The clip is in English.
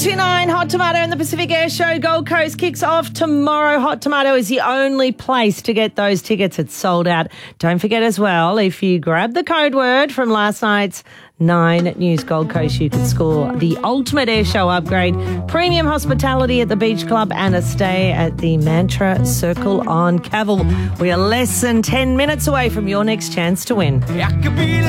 92.9 Hot Tomato and the Pacific Air Show Gold Coast kicks off tomorrow. Hot Tomato is the only place to get those tickets. It's sold out. Don't forget as well, if you grab the code word from last night's 9 News Gold Coast, you could score the ultimate air show upgrade, premium hospitality at the Beach Club and a stay at the Mantra Circle on Cavill. We are less than 10 minutes away from your next chance to win.